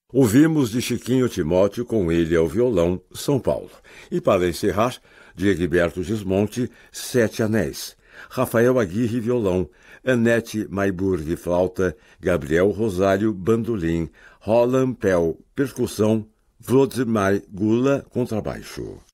Ouvimos de Chiquinho Timóteo com ele ao violão, São Paulo. E para encerrar, de Egberto Gismonti, Sete Anéis. Rafael Aguirre, violão. Anete Maiburg, flauta. Gabriel Rosário, bandolim. Roland Pell, percussão. Vladimir Gula, contrabaixo.